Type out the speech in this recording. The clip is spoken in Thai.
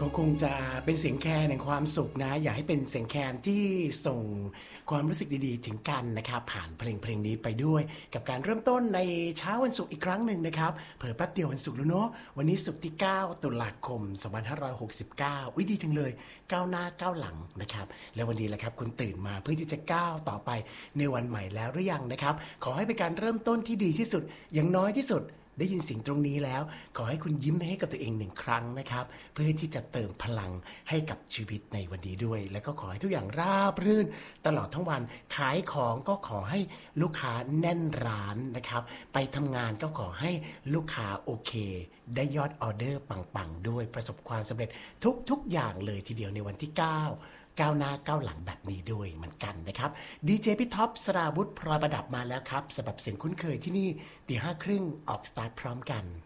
ก็คงจะเป็นเสียงแคนแห่งความสุขนะอยากให้เป็นเสียงแคนที่ส่งความรู้สึกดีๆถึงกันนะครับผ่านเพลงนี้ไปด้วยกับการเริ่มต้นในเช้าวันศุกร์อีกครั้งหนึ่งนะครับเผลอแป๊บเดียววันศุกร์แล้วเนาะวันนี้ศุกร์ที่9ตุลาคม2569ดีจังเลยก้าวหน้าก้าวหลังนะครับแล้ววันนี้แหละครับคุณตื่นมาเพื่อที่จะก้าวต่อไปในวันใหม่แล้วหรือยังนะครับขอให้เป็นการเริ่มต้นที่ดีที่สุดอย่างน้อยที่สุดได้ยินเสียงตรงนี้แล้วขอให้คุณยิ้มให้กับตัวเอง1ครั้งนะครับเพื่อที่จะเติมพลังให้กับชีวิตในวันนี้ด้วยแล้วก็ขอให้ทุกอย่างราบรื่นตลอดทั้งวันขายของก็ขอให้ลูกค้าแน่นร้านนะครับไปทำงานก็ขอให้ลูกค้าโอเคได้ยอดออเดอร์ปังๆด้วยประสบความสำเร็จทุกอย่างเลยทีเดียวในวันที่9ก้าวหน้าก้าวหลังแบบนี้ด้วยเหมือนกันนะครับดีเจพี่ท็อปสราวุธพลอยประดับมาแล้วครับสำหรับเสียงคุ้นเคยที่นี่ตี 5:30ออกสตาร์ทพร้อมกัน